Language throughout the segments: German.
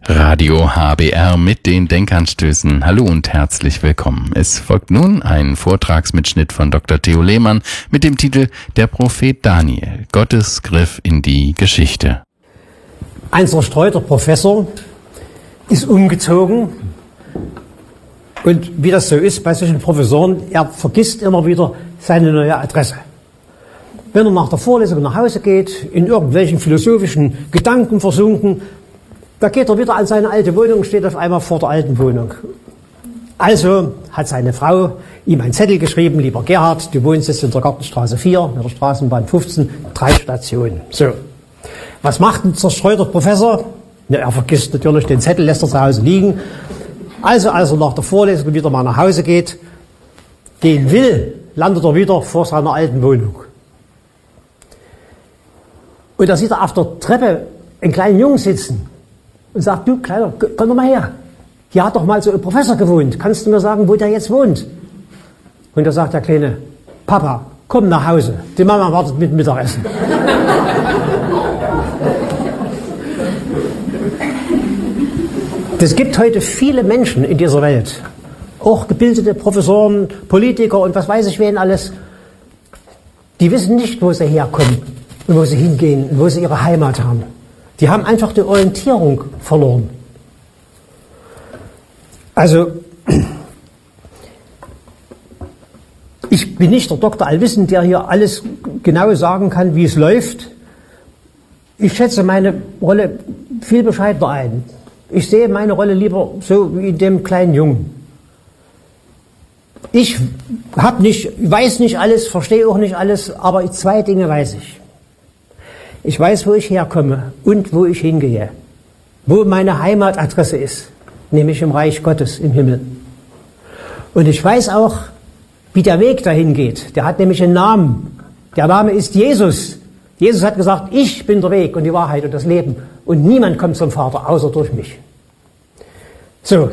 Radio HBR mit den Denkanstößen. Hallo und herzlich willkommen. Es folgt nun ein Vortragsmitschnitt von Dr. Theo Lehmann mit dem Titel Der Prophet Daniel, Gottes Griff in die Geschichte. Ein zerstreuter Professor ist umgezogen und wie das so ist bei solchen Professoren, er vergisst immer wieder seine neue Adresse. Wenn er nach der Vorlesung nach Hause geht, in irgendwelchen philosophischen Gedanken versunken, da geht er wieder an seine alte Wohnung und steht auf einmal vor der alten Wohnung. Also hat seine Frau ihm einen Zettel geschrieben: Lieber Gerhard, du wohnst jetzt in der Gartenstraße 4, in der Straßenbahn 15, 3 Stationen. So, was macht ein zerstreuter Professor? Ja, er vergisst natürlich den Zettel, lässt er zu Hause liegen. Also als er nach der Vorlesung wieder mal nach Hause geht, gehen will, landet er wieder vor seiner alten Wohnung. Und da sieht er auf der Treppe einen kleinen Jungen sitzen und sagt: Du Kleiner, komm doch mal her. Hier hat doch mal so ein Professor gewohnt. Kannst du mir sagen, wo der jetzt wohnt? Und da sagt der Kleine: Papa, komm nach Hause. Die Mama wartet mit Mittagessen. Es gibt heute viele Menschen in dieser Welt, auch gebildete Professoren, Politiker und was weiß ich wen alles, die wissen nicht, wo sie herkommen und wo sie hingehen und wo sie ihre Heimat haben. Die haben einfach die Orientierung verloren. Also, ich bin nicht der Dr. Allwissend, der hier alles genau sagen kann, wie es läuft. Ich schätze meine Rolle viel bescheidener ein. Ich sehe meine Rolle lieber so wie in dem kleinen Jungen. Ich weiß nicht alles, verstehe auch nicht alles, aber 2 Dinge weiß ich. Ich weiß, wo ich herkomme und wo ich hingehe. Wo meine Heimatadresse ist, nämlich im Reich Gottes im Himmel. Und ich weiß auch, wie der Weg dahin geht. Der hat nämlich einen Namen. Der Name ist Jesus. Jesus hat gesagt: Ich bin der Weg und die Wahrheit und das Leben. Und niemand kommt zum Vater, außer durch mich. So.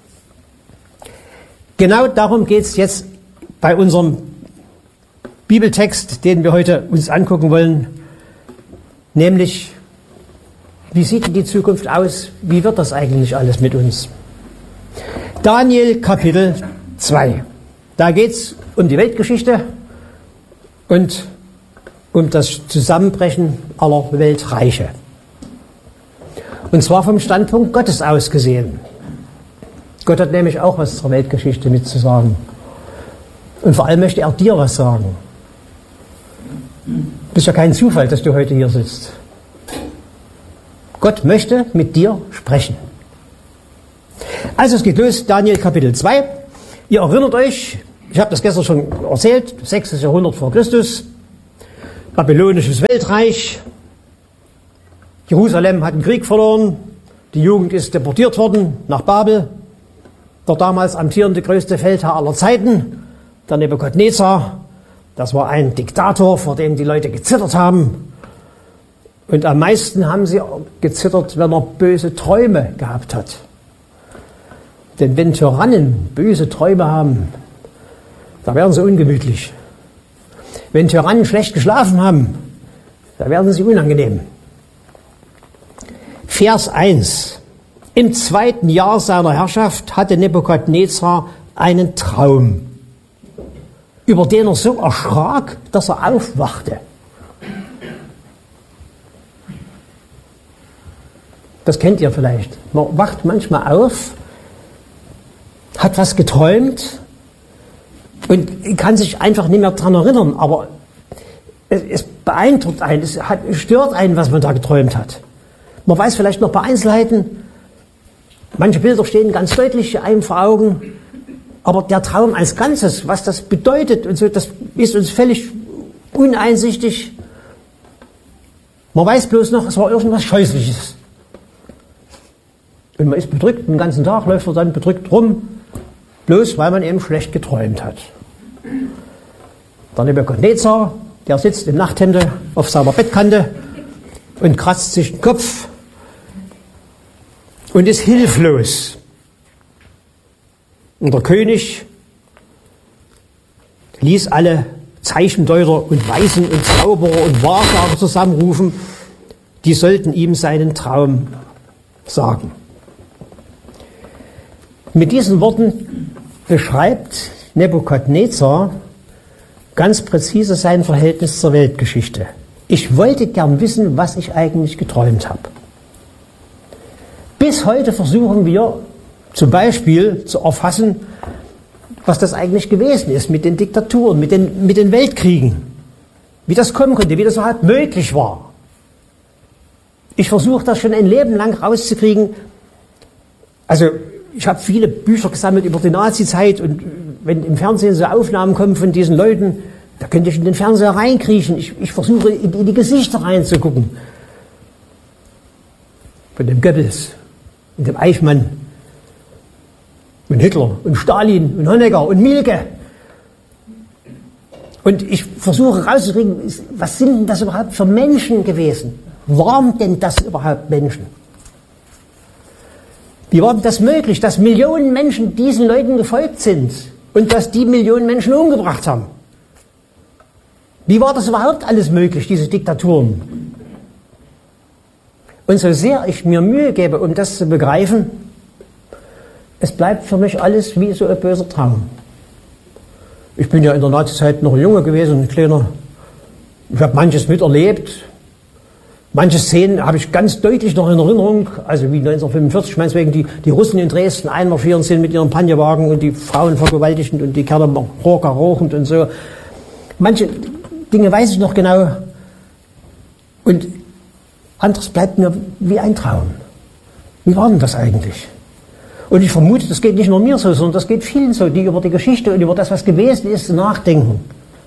Genau darum geht es jetzt bei unserem Bibeltext, den wir heute uns angucken wollen. Nämlich, wie sieht denn die Zukunft aus? Wie wird das eigentlich alles mit uns? Daniel Kapitel 2. Da geht es um die Weltgeschichte und um das Zusammenbrechen aller Weltreiche. Und zwar vom Standpunkt Gottes aus gesehen. Gott hat nämlich auch was zur Weltgeschichte mitzusagen. Und vor allem möchte er dir was sagen. Das ist ja kein Zufall, dass du heute hier sitzt. Gott möchte mit dir sprechen. Also es geht los, Daniel Kapitel 2. Ihr erinnert euch, ich habe das gestern schon erzählt, 6. Jahrhundert vor Christus, babylonisches Weltreich. Jerusalem hat einen Krieg verloren, die Jugend ist deportiert worden nach Babel. Der damals amtierende größte Feldherr aller Zeiten, der Nebukadnezar, das war ein Diktator, vor dem die Leute gezittert haben. Und am meisten haben sie gezittert, wenn er böse Träume gehabt hat. Denn wenn Tyrannen böse Träume haben, da werden sie ungemütlich. Wenn Tyrannen schlecht geschlafen haben, da werden sie unangenehm. Vers 1. Im 2. Jahr seiner Herrschaft hatte Nebukadnezar einen Traum, über den er so erschrak, dass er aufwachte. Das kennt ihr vielleicht. Man wacht manchmal auf, hat was geträumt und kann sich einfach nicht mehr daran erinnern, aber es beeindruckt einen, es stört einen, was man da geträumt hat. Man weiß vielleicht noch ein paar Einzelheiten, manche Bilder stehen ganz deutlich einem vor Augen, aber der Traum als Ganzes, was das bedeutet und so, das ist uns völlig uneinsichtig. Man weiß bloß noch, es war irgendwas Scheußliches. Und man ist bedrückt, den ganzen Tag läuft er dann bedrückt rum, bloß weil man eben schlecht geträumt hat. Der Nebukadnezar, der sitzt im Nachthemde auf seiner Bettkante und kratzt sich den Kopf und ist hilflos. Und der König ließ alle Zeichendeuter und Weisen und Zauberer und Wahrsager zusammenrufen, die sollten ihm seinen Traum sagen. Mit diesen Worten beschreibt Nebukadnezar ganz präzise sein Verhältnis zur Weltgeschichte. Ich wollte gern wissen, was ich eigentlich geträumt habe. Bis heute versuchen wir zum Beispiel zu erfassen, was das eigentlich gewesen ist mit den Diktaturen, mit den Weltkriegen, wie das kommen konnte, wie das überhaupt möglich war. Ich versuche das schon ein Leben lang rauszukriegen. Also ich habe viele Bücher gesammelt über die Nazizeit und wenn im Fernsehen so Aufnahmen kommen von diesen Leuten, da könnte ich in den Fernseher reinkriechen. Ich versuche in die Gesichter reinzugucken. Von dem Goebbels und dem Eichmann und Hitler und Stalin und Honecker und Mielke. Und ich versuche rauszukriegen, was sind denn das überhaupt für Menschen gewesen? Waren denn das überhaupt Menschen? Wie war denn das möglich, dass Millionen Menschen diesen Leuten gefolgt sind und dass die Millionen Menschen umgebracht haben? Wie war das überhaupt alles möglich, diese Diktaturen? Und so sehr ich mir Mühe gebe, um das zu begreifen, es bleibt für mich alles wie so ein böser Traum. Ich bin ja in der Nazizeit noch ein Junge gewesen, ein Kleiner. Ich habe manches miterlebt. Manche Szenen habe ich ganz deutlich noch in Erinnerung, also wie 1945, meinetwegen die Russen in Dresden einmarschieren sind mit ihren Panjerwagen und die Frauen vergewaltigend und die Kerle Rocker rauchend und so. Manche Dinge weiß ich noch genau und anderes bleibt mir wie ein Traum. Wie war denn das eigentlich? Und ich vermute, das geht nicht nur mir so, sondern das geht vielen so, die über die Geschichte und über das, was gewesen ist, nachdenken.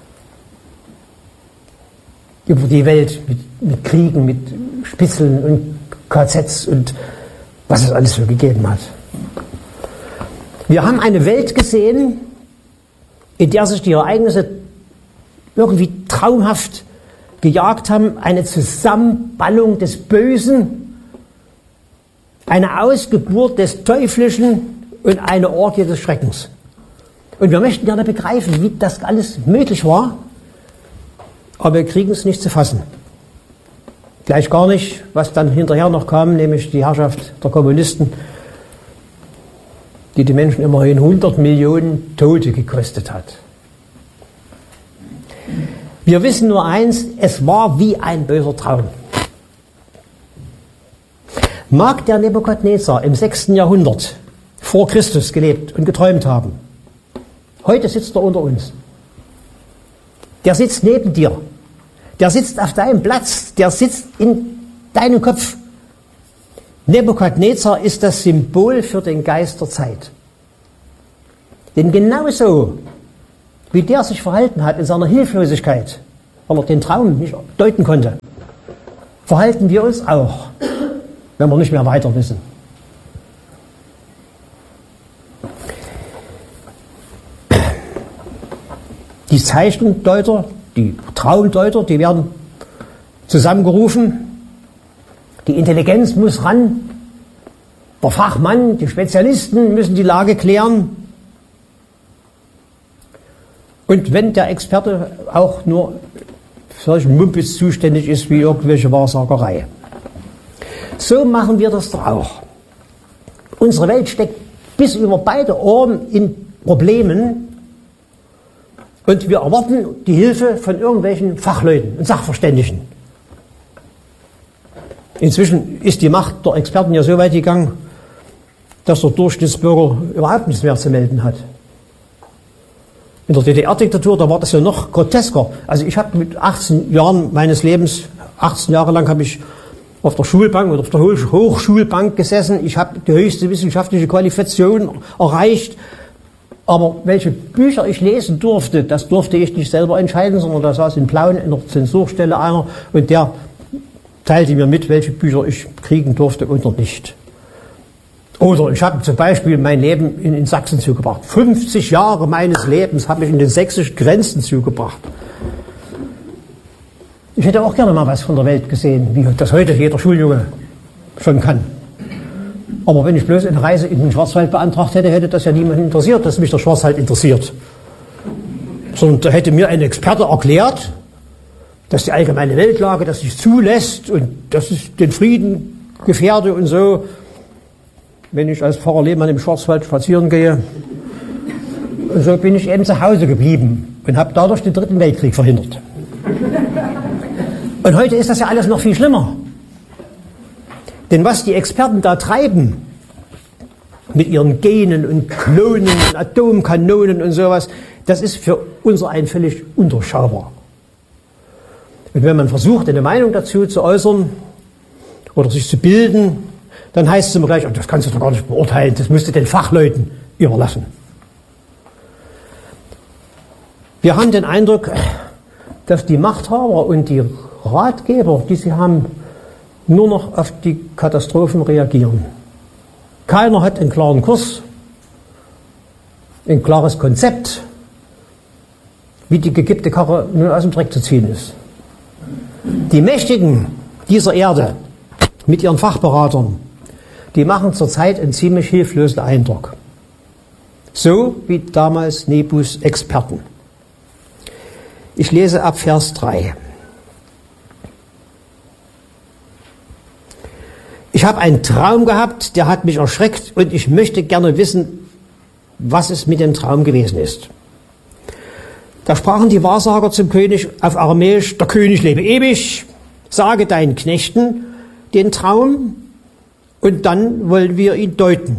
Über die Welt mit Kriegen, mit Spitzeln und KZs und was es alles so gegeben hat. Wir haben eine Welt gesehen, in der sich die Ereignisse irgendwie traumhaft gejagt haben, eine Zusammenballung des Bösen, eine Ausgeburt des Teuflischen und eine Orgie des Schreckens. Und wir möchten gerne begreifen, wie das alles möglich war, aber wir kriegen es nicht zu fassen. Gleich gar nicht, was dann hinterher noch kam, nämlich die Herrschaft der Kommunisten, die Menschen immerhin 100 Millionen Tote gekostet hat. Wir wissen nur eins, es war wie ein böser Traum. Mag der Nebukadnezar im 6. Jahrhundert vor Christus gelebt und geträumt haben. Heute sitzt er unter uns. Der sitzt neben dir. Der sitzt auf deinem Platz. Der sitzt in deinem Kopf. Nebukadnezar ist das Symbol für den Geist der Zeit. Denn genauso wie der sich verhalten hat in seiner Hilflosigkeit, weil er den Traum nicht deuten konnte, verhalten wir uns auch, wenn wir nicht mehr weiter wissen. Die Zeichendeuter, die Traumdeuter, die werden zusammengerufen. Die Intelligenz muss ran. Der Fachmann, die Spezialisten müssen die Lage klären. Und wenn der Experte auch nur für solchen Mumpitz zuständig ist wie irgendwelche Wahrsagerei. So machen wir das doch auch. Unsere Welt steckt bis über beide Ohren in Problemen und wir erwarten die Hilfe von irgendwelchen Fachleuten und Sachverständigen. Inzwischen ist die Macht der Experten ja so weit gegangen, dass der Durchschnittsbürger überhaupt nichts mehr zu melden hat. In der DDR-Diktatur, da war das ja noch grotesker. Also ich habe mit 18 Jahren meines Lebens, 18 Jahre lang habe ich auf der Schulbank oder auf der Hochschulbank gesessen. Ich habe die höchste wissenschaftliche Qualifikation erreicht. Aber welche Bücher ich lesen durfte, das durfte ich nicht selber entscheiden, sondern da saß in Plauen in der Zensurstelle einer und der teilte mir mit, welche Bücher ich kriegen durfte oder nicht. Oder ich habe zum Beispiel mein Leben in Sachsen zugebracht. 50 Jahre meines Lebens habe ich in den sächsischen Grenzen zugebracht. Ich hätte auch gerne mal was von der Welt gesehen, wie das heute jeder Schuljunge schon kann. Aber wenn ich bloß eine Reise in den Schwarzwald beantragt hätte, hätte das ja niemanden interessiert, dass mich der Schwarzwald interessiert. Sondern da hätte mir ein Experte erklärt, dass die allgemeine Weltlage das nicht zulässt und dass es den Frieden gefährde und so. wenn ich als Pfarrer Lehmann im Schwarzwald spazieren gehe. Und so bin ich eben zu Hause geblieben und habe dadurch den Dritten Weltkrieg verhindert. Und heute ist das ja alles noch viel schlimmer. Denn was die Experten da treiben, mit ihren Genen und Klonen und Atomkanonen und sowas, das ist für unser einen völlig undurchschaubar. Und wenn man versucht, eine Meinung dazu zu äußern oder sich zu bilden, dann heißt es immer gleich, oh, das kannst du doch gar nicht beurteilen, das musst du den Fachleuten überlassen. Wir haben den Eindruck, dass die Machthaber und die Ratgeber, die sie haben, nur noch auf die Katastrophen reagieren. Keiner hat einen klaren Kurs, ein klares Konzept, wie die gekippte Karre nun aus dem Dreck zu ziehen ist. Die Mächtigen dieser Erde mit ihren Fachberatern, die machen zurzeit einen ziemlich hilflosen Eindruck. So wie damals Nebus Experten. Ich lese ab Vers 3. Ich habe einen Traum gehabt, der hat mich erschreckt und ich möchte gerne wissen, was es mit dem Traum gewesen ist. Da sprachen die Wahrsager zum König auf Aramäisch: Der König lebe ewig, sage deinen Knechten den Traum und dann wollen wir ihn deuten.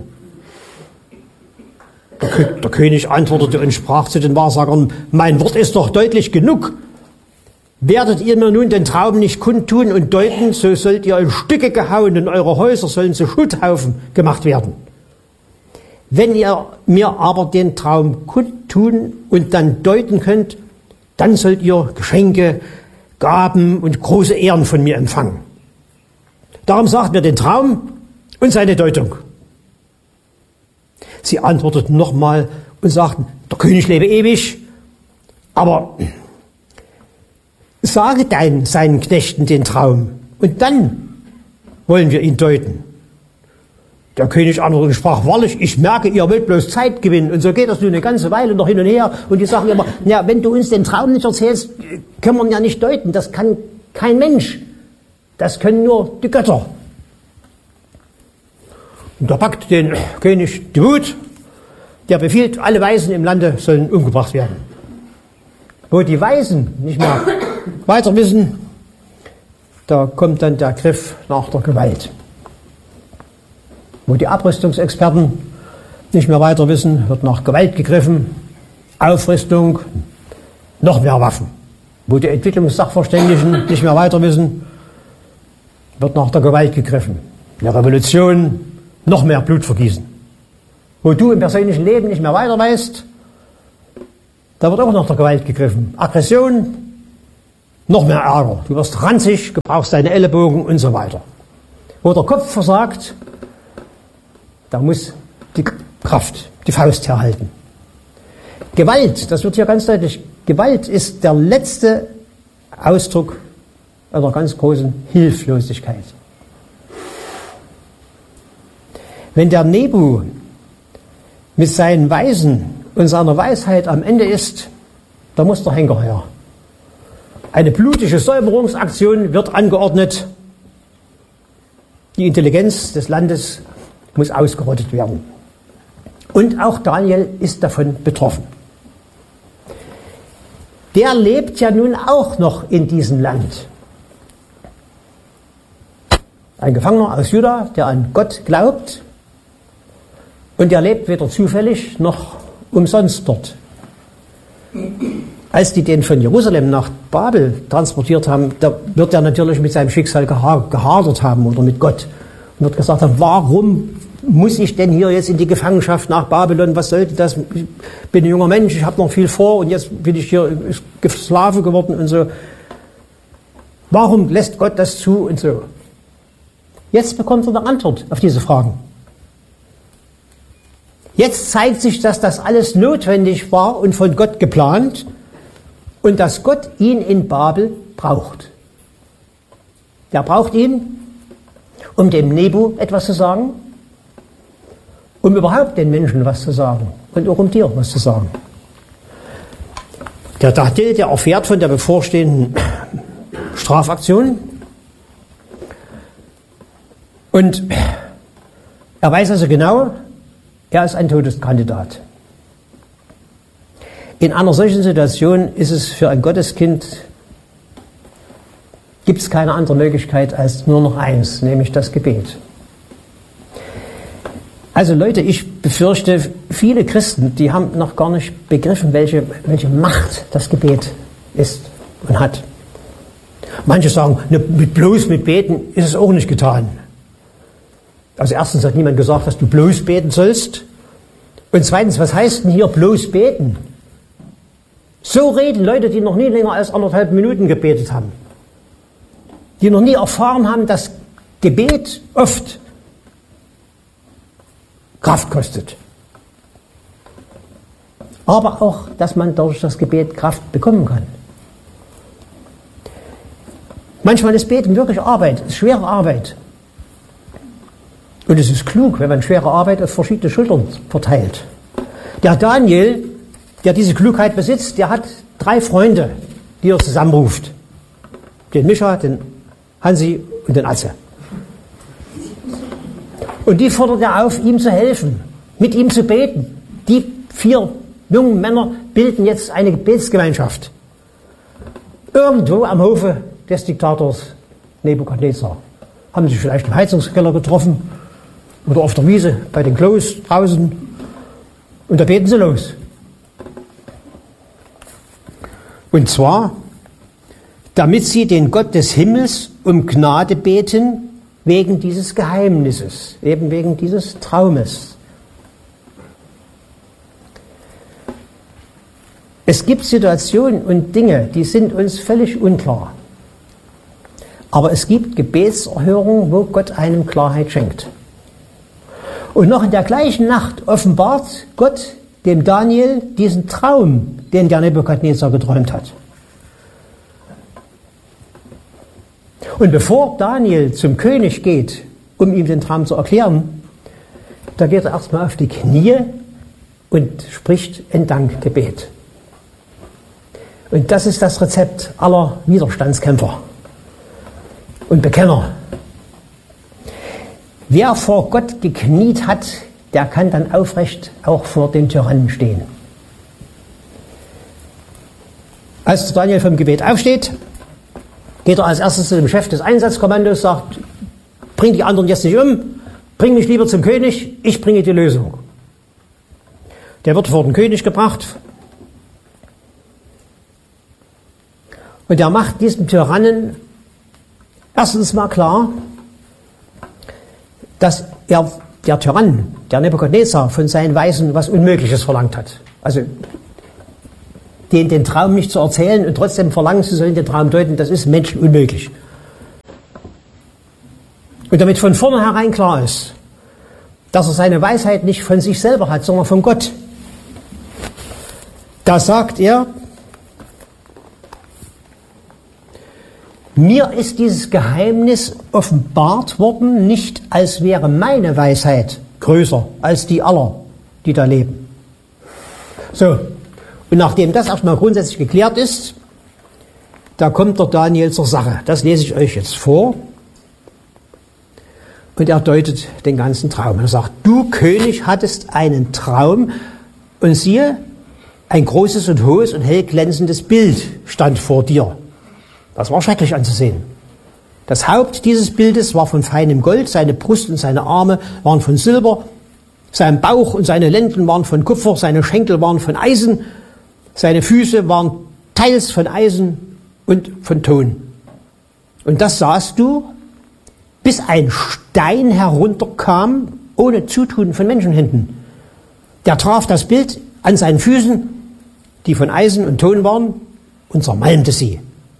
Der König antwortete und sprach zu den Wahrsagern: Mein Wort ist doch deutlich genug. Werdet ihr mir nun den Traum nicht kundtun und deuten, so sollt ihr in Stücke gehauen und eure Häuser sollen zu Schutthaufen gemacht werden. Wenn ihr mir aber den Traum kundtun und dann deuten könnt, dann sollt ihr Geschenke, Gaben und große Ehren von mir empfangen. Darum sagt mir den Traum und seine Deutung. Sie antworteten nochmal und sagten: Der König lebe ewig, aber sage seinen Knechten den Traum und dann wollen wir ihn deuten. Der König antwortete und sprach: Wahrlich, ich merke, ihr wollt bloß Zeit gewinnen. Und so geht das nun eine ganze Weile noch hin und her. Und die sagen immer: Ja, wenn du uns den Traum nicht erzählst, können wir ihn ja nicht deuten. Das kann kein Mensch. Das können nur die Götter. Und da packt den König die Wut. Der befiehlt, alle Weisen im Lande sollen umgebracht werden. Wo die Weisen nicht mehr weiter wissen, da kommt dann der Griff nach der Gewalt. Wo die Abrüstungsexperten nicht mehr weiter wissen, wird nach Gewalt gegriffen, Aufrüstung, noch mehr Waffen. Wo die Entwicklungssachverständigen nicht mehr weiter wissen, wird nach der Gewalt gegriffen. Eine Revolution, noch mehr Blut vergießen. Wo du im persönlichen Leben nicht mehr weiter weißt, da wird auch nach der Gewalt gegriffen. Aggression, noch mehr Ärger. Du wirst ranzig, gebrauchst deine Ellenbogen und so weiter. Wo der Kopf versagt, da muss die Kraft, die Faust herhalten. Gewalt, das wird hier ganz deutlich, Gewalt ist der letzte Ausdruck einer ganz großen Hilflosigkeit. Wenn der Nebu mit seinen Weisen und seiner Weisheit am Ende ist, da muss der Henker her. Eine blutige Säuberungsaktion wird angeordnet. Die Intelligenz des Landes muss ausgerottet werden. Und auch Daniel ist davon betroffen. Der lebt ja nun auch noch in diesem Land. Ein Gefangener aus Juda, der an Gott glaubt, und der lebt weder zufällig noch umsonst dort. Als die den von Jerusalem nach Babel transportiert haben, da wird er natürlich mit seinem Schicksal gehadert haben oder mit Gott. Und wird gesagt haben: Warum muss ich denn hier jetzt in die Gefangenschaft nach Babylon? Was sollte das? Ich bin ein junger Mensch, ich habe noch viel vor und jetzt bin ich hier Sklave geworden und so. Warum lässt Gott das zu und so? Jetzt bekommt er eine Antwort auf diese Fragen. Jetzt zeigt sich, dass das alles notwendig war und von Gott geplant und dass Gott ihn in Babel braucht. Er braucht ihn, um dem Nebu etwas zu sagen, um überhaupt den Menschen was zu sagen und auch um dir was zu sagen. Der Daniel, der erfährt von der bevorstehenden Strafaktion und Er weiß also genau, er ist ein Todeskandidat. In einer solchen Situation ist es für ein Gotteskind, gibt es keine andere Möglichkeit als nur noch eins, nämlich das Gebet. Also Leute, ich befürchte, viele Christen, die haben noch gar nicht begriffen, welche Macht das Gebet ist und hat. Manche sagen, bloß mit Beten ist es auch nicht getan. Also erstens hat niemand gesagt, dass du bloß beten sollst. Und zweitens, was heißt denn hier bloß beten? So reden Leute, die noch nie länger als 1,5 Minuten gebetet haben. Die noch nie erfahren haben, dass Gebet oft Kraft kostet. Aber auch, dass man durch das Gebet Kraft bekommen kann. Manchmal ist Beten wirklich Arbeit, ist schwere Arbeit. Und es ist klug, wenn man schwere Arbeit auf verschiedene Schultern verteilt. Der Daniel, der diese Klugheit besitzt, der hat 3 Freunde, die er zusammenruft. Den Micha, den Hansi und den Atze. Und die fordert er auf, ihm zu helfen, mit ihm zu beten. Die 4 jungen Männer bilden jetzt eine Gebetsgemeinschaft. Irgendwo am Hofe des Diktators Nebukadnezar. Haben sich vielleicht im Heizungskeller getroffen oder auf der Wiese bei den Klos draußen. Und da beten sie los. Und zwar, damit sie den Gott des Himmels um Gnade beten, wegen dieses Geheimnisses, eben wegen dieses Traumes. Es gibt Situationen und Dinge, die sind uns völlig unklar. Aber es gibt Gebetserhörungen, wo Gott einem Klarheit schenkt. Und noch in der gleichen Nacht offenbart Gott dem Daniel diesen Traum, den der Nebukadnezar geträumt hat. Und bevor Daniel zum König geht, um ihm den Traum zu erklären, da geht er erstmal auf die Knie und spricht ein Dankgebet. Und das ist das Rezept aller Widerstandskämpfer und Bekenner. Wer vor Gott gekniet hat, der kann dann aufrecht auch vor den Tyrannen stehen. Als Daniel vom Gebet aufsteht, geht er als erstes zu dem Chef des Einsatzkommandos, sagt, bring die anderen jetzt nicht um, bring mich lieber zum König, ich bringe die Lösung. Der wird vor den König gebracht und der macht diesem Tyrannen erstens mal klar, dass der Tyrann, der Nebukadnezar, von seinen Weisen was Unmögliches verlangt hat. Also den Traum nicht zu erzählen und trotzdem verlangen, sie sollen den Traum deuten, das ist Menschen unmöglich. Und damit von vornherein klar ist, dass er seine Weisheit nicht von sich selber hat, sondern von Gott. Da sagt er, mir ist dieses Geheimnis offenbart worden, nicht als wäre meine Weisheit größer als die aller, die da leben. So, und nachdem das erstmal grundsätzlich geklärt ist, da kommt der Daniel zur Sache. Das lese ich euch jetzt vor. Und er deutet den ganzen Traum. Er sagt, du König hattest einen Traum und siehe, ein großes und hohes und hell glänzendes Bild stand vor dir. Das war schrecklich anzusehen. Das Haupt dieses Bildes war von feinem Gold, seine Brust und seine Arme waren von Silber, sein Bauch und seine Lenden waren von Kupfer, seine Schenkel waren von Eisen, seine Füße waren teils von Eisen und von Ton. Und das sahst du, bis ein Stein herunterkam, ohne Zutun von Menschenhänden. Der traf das Bild an seinen Füßen, die von Eisen und Ton waren, und zermalmte sie.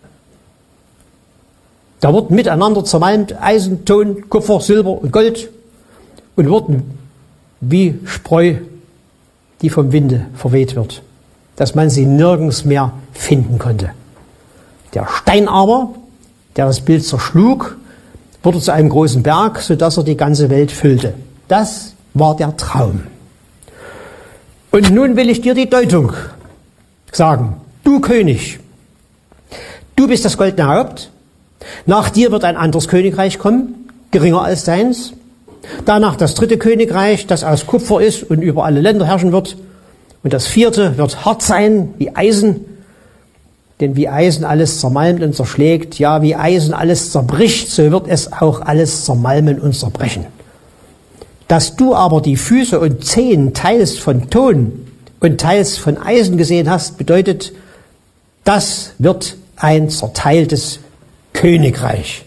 Da wurden miteinander zermalmt Eisen, Ton, Kupfer, Silber und Gold und wurden wie Spreu, die vom Winde verweht wird, dass man sie nirgends mehr finden konnte. Der Stein aber, der das Bild zerschlug, wurde zu einem großen Berg, sodass er die ganze Welt füllte. Das war der Traum. Und nun will ich dir die Deutung sagen. Du König, du bist das goldene Haupt. Nach dir wird ein anderes Königreich kommen, geringer als deins. Danach das 3. Königreich, das aus Kupfer ist und über alle Länder herrschen wird. Und das 4. wird hart sein wie Eisen, denn wie Eisen alles zermalmt und zerschlägt, ja, wie Eisen alles zerbricht, so wird es auch alles zermalmen und zerbrechen. Dass du aber die Füße und Zehen teils von Ton und teils von Eisen gesehen hast, bedeutet, das wird ein zerteiltes Königreich.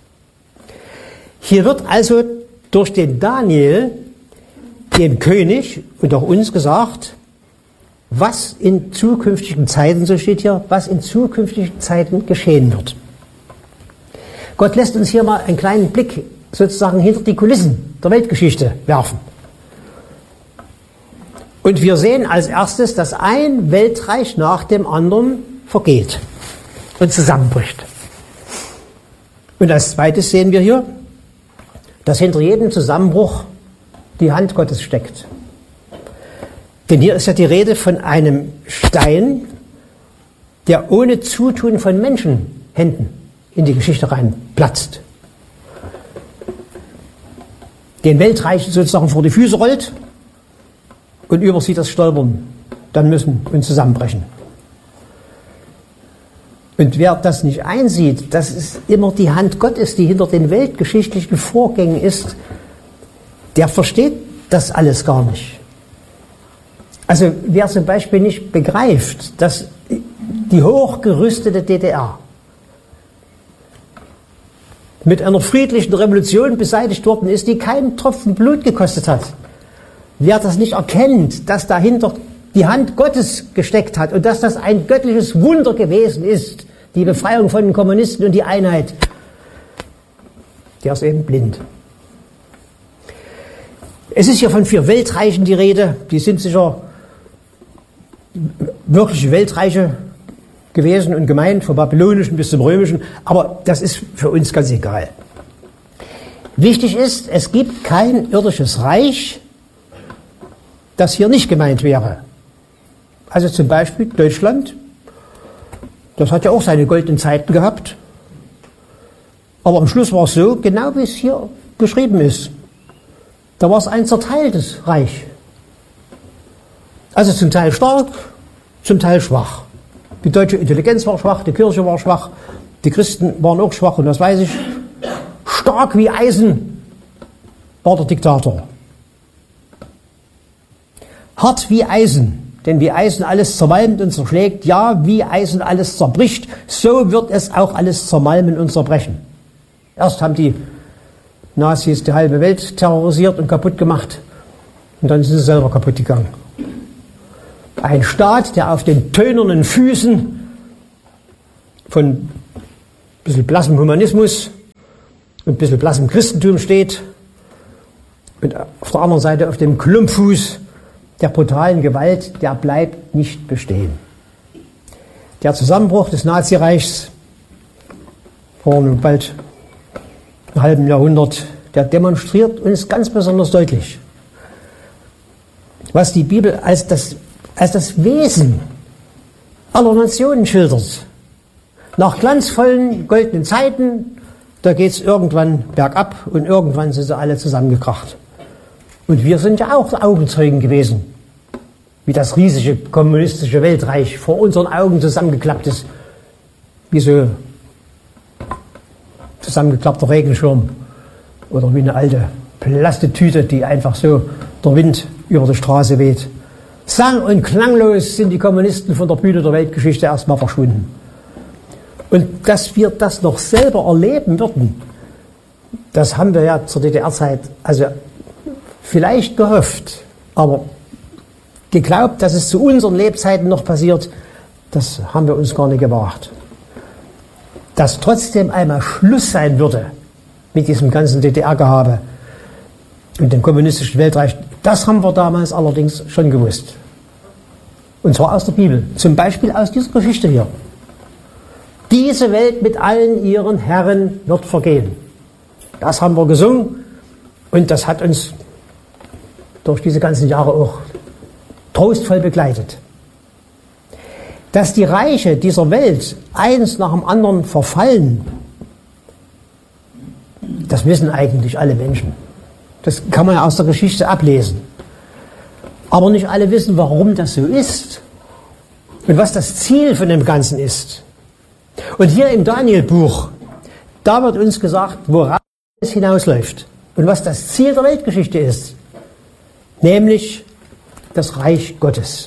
Hier wird also durch den Daniel, dem König und auch uns gesagt, was in zukünftigen Zeiten, so steht hier, was in zukünftigen Zeiten geschehen wird. Gott lässt uns hier mal einen kleinen Blick sozusagen hinter die Kulissen der Weltgeschichte werfen. Und wir sehen als erstes, dass ein Weltreich nach dem anderen vergeht und zusammenbricht. Und als zweites sehen wir hier, dass hinter jedem Zusammenbruch die Hand Gottes steckt. Denn hier ist ja die Rede von einem Stein, der ohne Zutun von Menschenhänden in die Geschichte reinplatzt. Den Weltreichen sozusagen vor die Füße rollt und über sie das stolpern, dann müssen und zusammenbrechen. Und wer das nicht einsieht, dass es immer die Hand Gottes, die hinter den weltgeschichtlichen Vorgängen ist, der versteht das alles gar nicht. Also wer zum Beispiel nicht begreift, dass die hochgerüstete DDR mit einer friedlichen Revolution beseitigt worden ist, die keinen Tropfen Blut gekostet hat. Wer das nicht erkennt, dass dahinter die Hand Gottes gesteckt hat und dass das ein göttliches Wunder gewesen ist, die Befreiung von den Kommunisten und die Einheit, der ist eben blind. Es ist hier von 4 Weltreichen die Rede, die sind sicher wirkliche Weltreiche gewesen und gemeint, vom Babylonischen bis zum Römischen, aber das ist für uns ganz egal. Wichtig ist, es gibt kein irdisches Reich, das hier nicht gemeint wäre. Also zum Beispiel Deutschland, das hat ja auch seine goldenen Zeiten gehabt, aber am Schluss war es so, genau wie es hier beschrieben ist. Da war es ein zerteiltes Reich. Also zum Teil stark, zum Teil schwach. Die deutsche Intelligenz war schwach, die Kirche war schwach, die Christen waren auch schwach und das weiß ich. Stark wie Eisen war der Diktator. Hart wie Eisen, denn wie Eisen alles zermalmt und zerschlägt, ja, wie Eisen alles zerbricht, so wird es auch alles zermalmen und zerbrechen. Erst haben die Nazis die halbe Welt terrorisiert und kaputt gemacht und dann sind sie selber kaputt gegangen. Ein Staat, der auf den tönernen Füßen von ein bisschen blassem Humanismus und ein bisschen blassem Christentum steht und auf der anderen Seite auf dem Klumpfuß der brutalen Gewalt, der bleibt nicht bestehen. Der Zusammenbruch des Nazireichs vor nun bald einem halben Jahrhundert, der demonstriert uns ganz besonders deutlich, was die Bibel als das Wesen aller Nationen schildert. Nach glanzvollen goldenen Zeiten, da geht es irgendwann bergab und irgendwann sind sie alle zusammengekracht. Und wir sind ja auch Augenzeugen gewesen, wie das riesige kommunistische Weltreich vor unseren Augen zusammengeklappt ist, wie so zusammengeklappter Regenschirm oder wie eine alte Plastetüte, die einfach so der Wind über die Straße weht. Sang- und klanglos sind die Kommunisten von der Bühne der Weltgeschichte erstmal verschwunden. Und dass wir das noch selber erleben würden, das haben wir ja zur DDR-Zeit also vielleicht gehofft, aber geglaubt, dass es zu unseren Lebzeiten noch passiert, das haben wir uns gar nicht gewagt. Dass trotzdem einmal Schluss sein würde mit diesem ganzen DDR-Gehabe und dem kommunistischen Weltreich, das haben wir damals allerdings schon gewusst. Und zwar aus der Bibel, zum Beispiel aus dieser Geschichte hier. Diese Welt mit allen ihren Herren wird vergehen. Das haben wir gesungen und das hat uns durch diese ganzen Jahre auch trostvoll begleitet. Dass die Reiche dieser Welt eins nach dem anderen verfallen, das wissen eigentlich alle Menschen. Das kann man ja aus der Geschichte ablesen. Aber nicht alle wissen, warum das so ist und was das Ziel von dem Ganzen ist. Und hier im Daniel-Buch, da wird uns gesagt, worauf es hinausläuft und was das Ziel der Weltgeschichte ist, nämlich das Reich Gottes.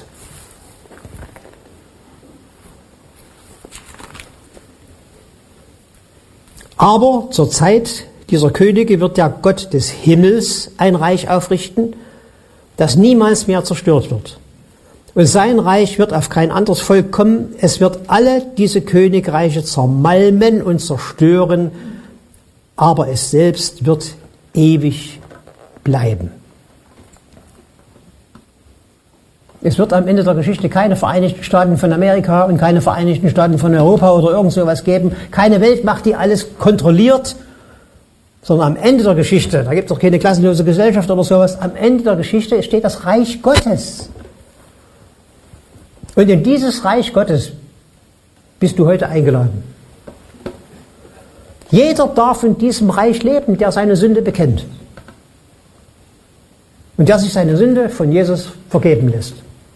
Aber zur Zeit dieser Könige wird der Gott des Himmels ein Reich aufrichten, das niemals mehr zerstört wird. Und sein Reich wird auf kein anderes Volk kommen. Es wird alle diese Königreiche zermalmen und zerstören, aber es selbst wird ewig bleiben. Es wird am Ende der Geschichte keine Vereinigten Staaten von Amerika und keine Vereinigten Staaten von Europa oder irgend sowas geben. Keine Weltmacht, die alles kontrolliert, sondern am Ende der Geschichte, da gibt es auch keine klassenlose Gesellschaft oder sowas, am Ende der Geschichte steht das Reich Gottes. Und in dieses Reich Gottes bist du heute eingeladen. Jeder darf in diesem Reich leben, der seine Sünde bekennt. Und der sich seine Sünde von Jesus vergeben lässt.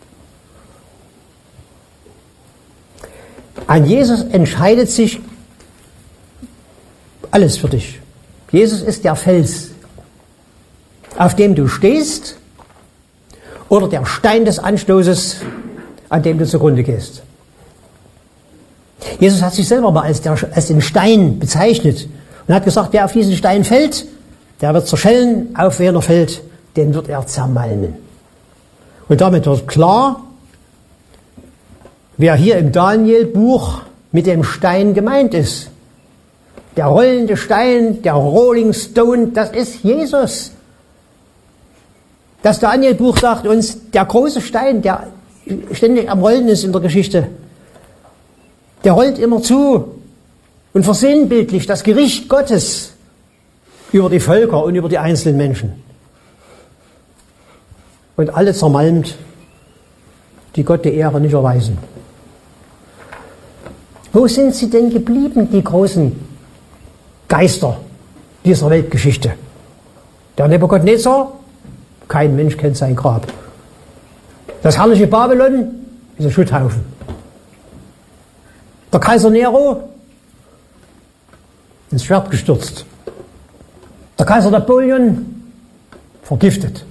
An Jesus entscheidet sich alles für dich. Jesus ist der Fels, auf dem du stehst, oder der Stein des Anstoßes, an dem du zugrunde gehst. Jesus hat sich selber mal als den Stein bezeichnet und hat gesagt, wer auf diesen Stein fällt, der wird zerschellen, auf wen er fällt, den wird er zermalmen. Und damit wird klar, wer hier im Daniel-Buch mit dem Stein gemeint ist. Der rollende Stein, der Rolling Stone, das ist Jesus. Das Daniel-Buch sagt uns, der große Stein, der ständig am Rollen ist in der Geschichte, der rollt immer zu und versinnbildlicht das Gericht Gottes über die Völker und über die einzelnen Menschen. Und alle zermalmt, die Gott die Ehre nicht erweisen. Wo sind sie denn geblieben, die großen Geister dieser Weltgeschichte? Der Nebukadnezar, kein Mensch kennt sein Grab. Das herrliche Babylon ist ein Schutthaufen. Der Kaiser Nero ins Schwert gestürzt. Der Kaiser Napoleon vergiftet.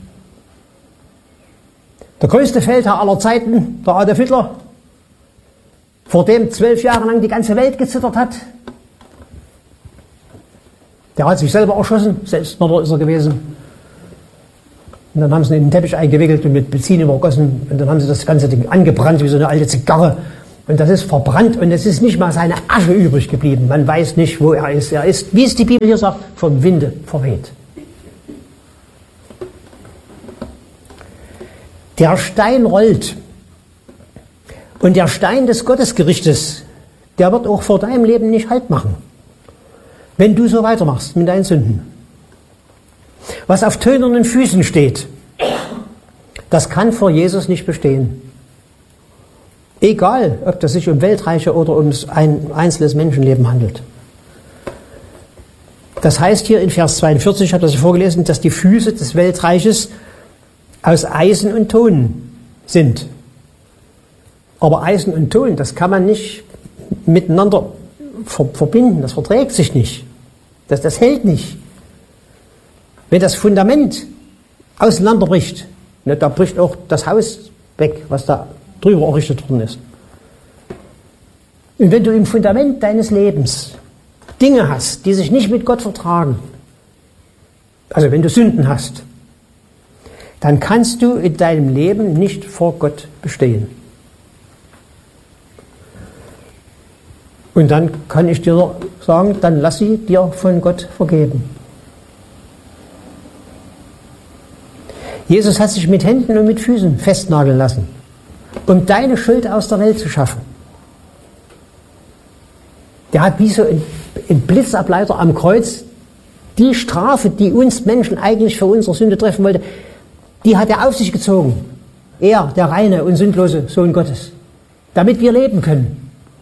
Der größte Feldherr aller Zeiten, der Adolf Hitler, vor dem 12 Jahre lang die ganze Welt gezittert hat, der hat sich selber erschossen, Selbstmörder ist er gewesen. Und dann haben sie ihn in den Teppich eingewickelt und mit Benzin übergossen und dann haben sie das ganze Ding angebrannt wie so eine alte Zigarre. Und das ist verbrannt und es ist nicht mal seine Asche übrig geblieben. Man weiß nicht, wo er ist. Er ist, wie es die Bibel hier sagt, vom Winde verweht. Der Stein rollt. Und der Stein des Gottesgerichtes, der wird auch vor deinem Leben nicht Halt machen, wenn du so weitermachst mit deinen Sünden. Was auf tönernen Füßen steht, das kann vor Jesus nicht bestehen. Egal, ob das sich um Weltreiche oder um ein einzelnes Menschenleben handelt. Das heißt hier in Vers 42, ich habe das vorgelesen, dass die Füße des Weltreiches aus Eisen und Ton sind. Aber Eisen und Ton, das kann man nicht miteinander verbinden, das verträgt sich nicht. Das hält nicht. Wenn das Fundament auseinanderbricht, ne, da bricht auch das Haus weg, was da drüber errichtet worden ist. Und wenn du im Fundament deines Lebens Dinge hast, die sich nicht mit Gott vertragen, also wenn du Sünden hast, dann kannst du in deinem Leben nicht vor Gott bestehen. Und dann kann ich dir sagen, dann lass sie dir von Gott vergeben. Jesus hat sich mit Händen und mit Füßen festnageln lassen, um deine Schuld aus der Welt zu schaffen. Der hat wie so ein Blitzableiter am Kreuz die Strafe, die uns Menschen eigentlich für unsere Sünde treffen wollte, die hat er auf sich gezogen. Er, der reine und sündlose Sohn Gottes, damit wir leben können.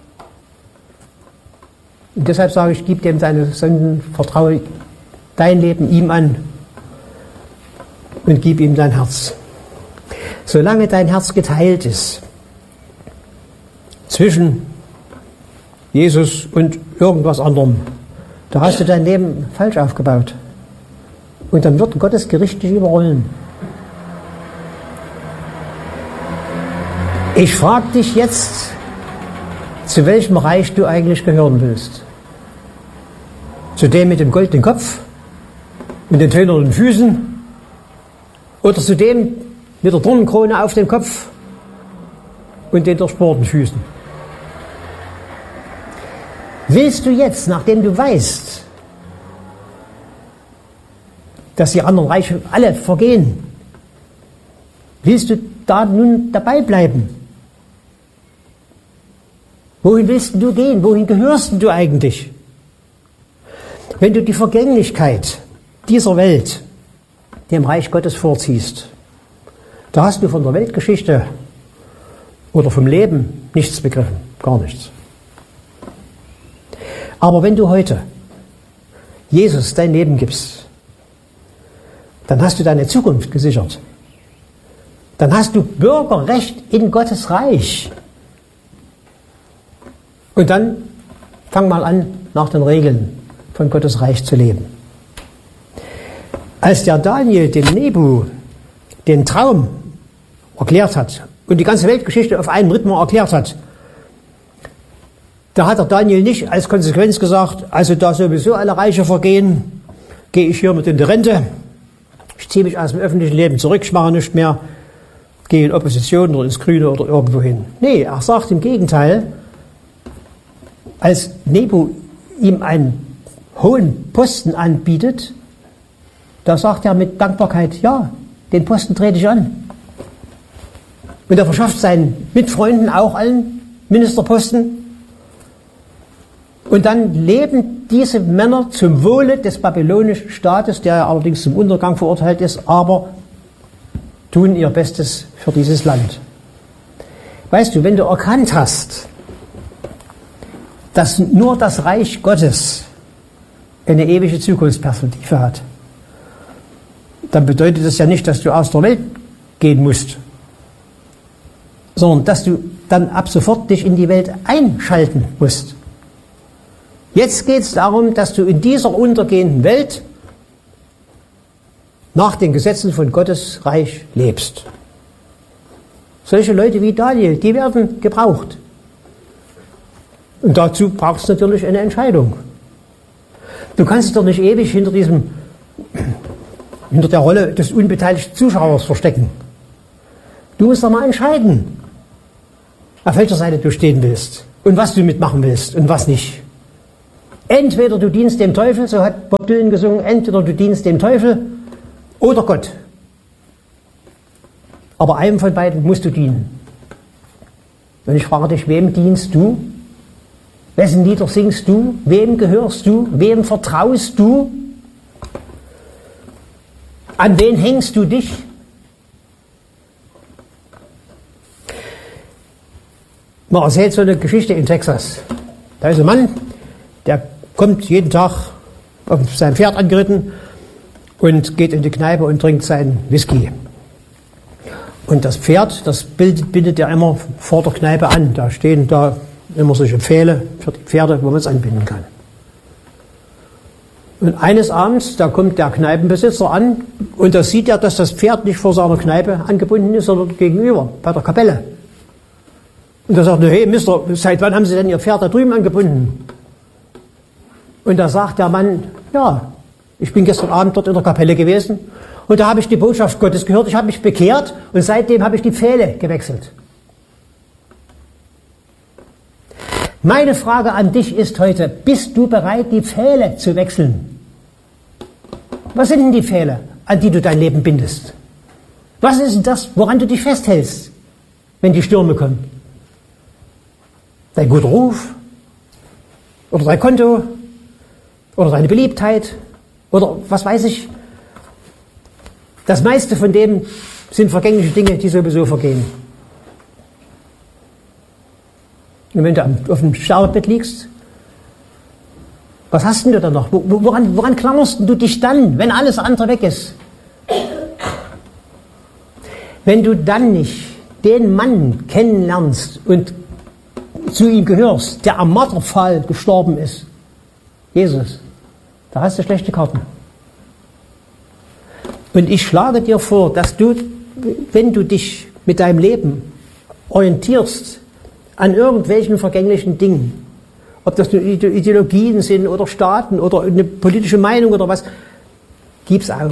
Und deshalb sage ich, gib dem deine Sünden, vertraue dein Leben ihm an und gib ihm dein Herz. Solange dein Herz geteilt ist zwischen Jesus und irgendwas anderem, da hast du dein Leben falsch aufgebaut. Und dann wird Gottes Gericht dich überrollen. Ich frage dich jetzt, zu welchem Reich du eigentlich gehören willst. Zu dem mit dem goldenen Kopf, mit den tönernen Füßen, oder zu dem mit der Dornenkrone auf dem Kopf und den durchbohrten Füßen. Willst du jetzt, nachdem du weißt, dass die anderen Reiche alle vergehen, willst du da nun dabei bleiben? Wohin willst du gehen? Wohin gehörst du eigentlich? Wenn du die Vergänglichkeit dieser Welt dem Reich Gottes vorziehst, da hast du von der Weltgeschichte oder vom Leben nichts begriffen, gar nichts. Aber wenn du heute Jesus dein Leben gibst, dann hast du deine Zukunft gesichert. Dann hast du Bürgerrecht in Gottes Reich. Und dann fang mal an, nach den Regeln von Gottes Reich zu leben. Als der Daniel dem Nebu den Traum erklärt hat und die ganze Weltgeschichte auf einen Rhythmus erklärt hat, da hat der Daniel nicht als Konsequenz gesagt, also da sowieso alle Reiche vergehen, gehe ich hier mit in die Rente, ich ziehe mich aus dem öffentlichen Leben zurück, ich mache nichts mehr, gehe in Opposition oder ins Grüne oder irgendwo hin. Nee, er sagt im Gegenteil, als Nebu ihm einen hohen Posten anbietet, da sagt er mit Dankbarkeit, ja, den Posten trete ich an. Und er verschafft seinen Mitfreunden auch allen Ministerposten. Und dann leben diese Männer zum Wohle des babylonischen Staates, der allerdings zum Untergang verurteilt ist, aber tun ihr Bestes für dieses Land. Weißt du, wenn du erkannt hast, dass nur das Reich Gottes eine ewige Zukunftsperspektive hat, dann bedeutet das ja nicht, dass du aus der Welt gehen musst, sondern dass du dann ab sofort dich in die Welt einschalten musst. Jetzt geht es darum, dass du in dieser untergehenden Welt nach den Gesetzen von Gottes Reich lebst. Solche Leute wie Daniel, die werden gebraucht. Und dazu brauchst du natürlich eine Entscheidung. Du kannst dich doch nicht ewig hinter der Rolle des unbeteiligten Zuschauers verstecken. Du musst doch mal entscheiden, auf welcher Seite du stehen willst und was du mitmachen willst und was nicht. Entweder du dienst dem Teufel, so hat Bob Dylan gesungen, entweder du dienst dem Teufel oder Gott. Aber einem von beiden musst du dienen. Und ich frage dich, wem dienst du? Wessen Lieder singst du? Wem gehörst du? Wem vertraust du? An wen hängst du dich? Man erzählt so eine Geschichte in Texas. Da ist ein Mann, der kommt jeden Tag auf sein Pferd angeritten und geht in die Kneipe und trinkt seinen Whisky. Und das Pferd, das bindet er immer vor der Kneipe an. Da stehen da immer solche Pfähle für die Pferde, wo man es anbinden kann. Und eines Abends, da kommt der Kneipenbesitzer an und da sieht er, dass das Pferd nicht vor seiner Kneipe angebunden ist, sondern gegenüber, bei der Kapelle. Und da sagt er, hey Mister, seit wann haben Sie denn Ihr Pferd da drüben angebunden? Und da sagt der Mann, ja, ich bin gestern Abend dort in der Kapelle gewesen und da habe ich die Botschaft Gottes gehört, ich habe mich bekehrt und seitdem habe ich die Pfähle gewechselt. Meine Frage an dich ist heute, bist du bereit, die Pfähle zu wechseln? Was sind denn die Pfähle, an die du dein Leben bindest? Was ist denn das, woran du dich festhältst, wenn die Stürme kommen? Dein guter Ruf? Oder dein Konto? Oder deine Beliebtheit? Oder was weiß ich? Das meiste von dem sind vergängliche Dinge, die sowieso vergehen. Und wenn du auf dem Sterbebett liegst, was hast denn du dann noch? Woran klammerst du dich dann, wenn alles andere weg ist? Wenn du dann nicht den Mann kennenlernst und zu ihm gehörst, der am Marterpfahl gestorben ist, Jesus, da hast du schlechte Karten. Und ich schlage dir vor, dass du, wenn du dich mit deinem Leben orientierst an irgendwelchen vergänglichen Dingen, ob das nur Ideologien sind oder Staaten oder eine politische Meinung oder was, gib's auf.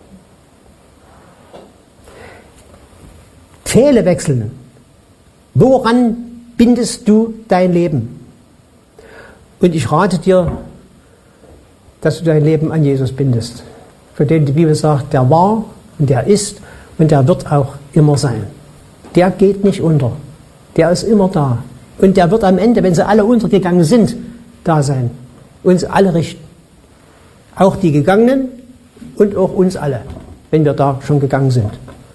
Pfähle wechseln. Woran bindest du dein Leben? Und ich rate dir, dass du dein Leben an Jesus bindest, für den die Bibel sagt, der war und der ist und der wird auch immer sein. Der geht nicht unter, der ist immer da und der wird am Ende, wenn sie alle untergegangen sind, da sein, uns alle richten. Auch die Gegangenen und auch uns alle, wenn wir da schon gegangen sind.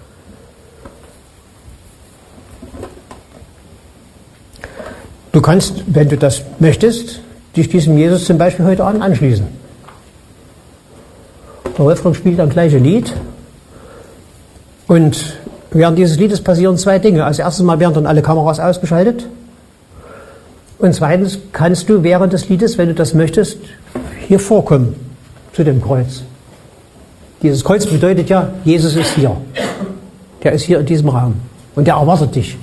Du kannst, wenn du das möchtest, dich diesem Jesus zum Beispiel heute Abend anschließen. Der Wolfgang spielt dann gleich ein Lied und während dieses Liedes passieren zwei Dinge. Als erstes Mal werden dann alle Kameras ausgeschaltet und zweitens kannst du während des Liedes, wenn du das möchtest, hier vorkommen zu dem Kreuz. Dieses Kreuz bedeutet ja, Jesus ist hier. Der ist hier in diesem Raum und der erwartet dich.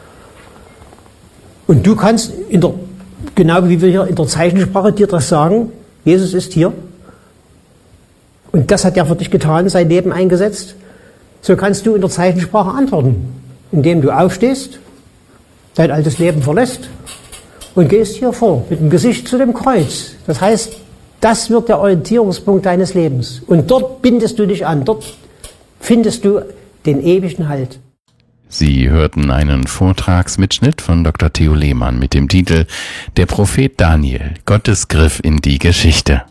Und du kannst, genau wie wir hier in der Zeichensprache dir das sagen, Jesus ist hier. Und das hat er für dich getan, sein Leben eingesetzt. So kannst du in der Zeichensprache antworten, indem du aufstehst, dein altes Leben verlässt und gehst hier vor, mit dem Gesicht zu dem Kreuz. Das heißt, das wird der Orientierungspunkt deines Lebens. Und dort bindest du dich an, dort findest du den ewigen Halt. Sie hörten einen Vortragsmitschnitt von Dr. Theo Lehmann mit dem Titel Der Prophet Daniel, Gottes Griff in die Geschichte.